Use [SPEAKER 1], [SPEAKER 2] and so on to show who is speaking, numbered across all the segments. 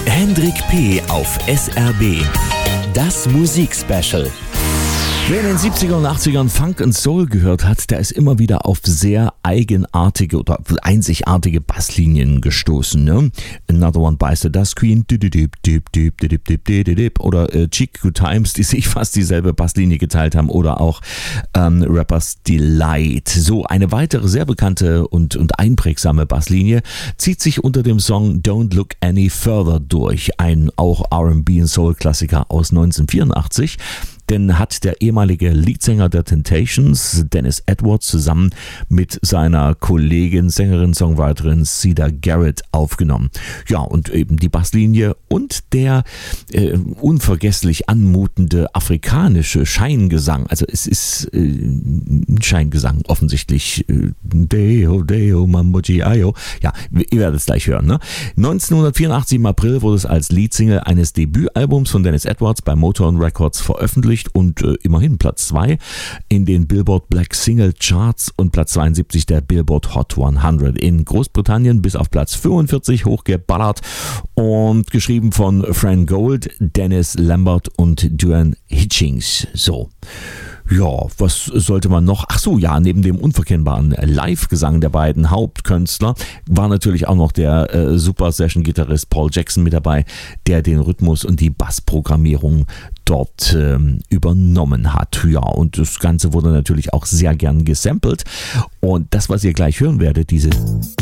[SPEAKER 1] Hendrik P. auf SRB. Das Musikspecial. Wer in den 70er und 80ern Funk und Soul gehört hat, der ist immer wieder auf sehr eigenartige oder einzigartige Basslinien gestoßen. Ne? Another One Bites the Dust Queen oder Cheek Good Times, die sich fast dieselbe Basslinie geteilt haben, oder auch Rappers Delight. So, eine weitere sehr bekannte und einprägsame Basslinie zieht sich unter dem Song Don't Look Any Further durch, ein auch R&B und Soul-Klassiker aus 1984. Denn hat der ehemalige Leadsänger der Temptations, Dennis Edwards, zusammen mit seiner Kollegin, Sängerin, Songwriterin Cedar Garrett aufgenommen. Ja, und eben die Basslinie und der unvergesslich anmutende afrikanische Scheingesang. Also es ist ein Scheingesang offensichtlich. Deo, Deo, Mamboji, Ayo. Ja, ihr werdet es gleich hören. Ne? 1984 im April wurde es als Leadsingle eines Debütalbums von Dennis Edwards bei Motown Records veröffentlicht und immerhin Platz 2 in den Billboard Black Single Charts und Platz 72 der Billboard Hot 100. In Großbritannien bis auf Platz 45 hochgeballert und geschrieben von Fran Gold, Dennis Lambert und Duane Hitchings. So. Ja, was sollte man noch? Ach so, ja, neben dem unverkennbaren Live-Gesang der beiden Hauptkünstler war natürlich auch noch der Super-Session-Gitarrist Paul Jackson mit dabei, der den Rhythmus und die Bassprogrammierung dort übernommen hat. Ja, und das Ganze wurde natürlich auch sehr gern gesampelt. Und das, was ihr gleich hören werdet, diese...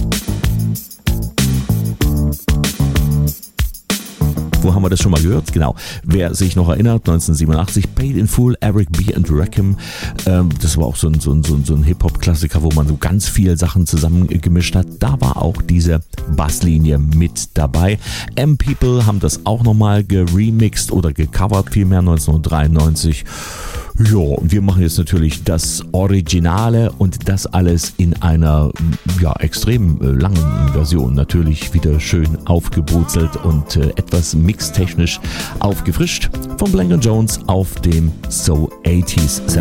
[SPEAKER 1] Wo haben wir das schon mal gehört? Genau. Wer sich noch erinnert, 1987, Paid in Full, Eric B. and Rakim. Das war auch so ein Hip-Hop-Klassiker, wo man so ganz viele Sachen zusammengemischt hat. Da war auch diese Basslinie mit dabei. M-People haben das auch nochmal geremixed oder gecovert, vielmehr 1993. Ja, und wir machen jetzt natürlich das Originale und das alles in einer extrem langen Version. Natürlich wieder schön aufgebrutzelt und etwas mixtechnisch aufgefrischt von Blank & Jones auf dem So 80s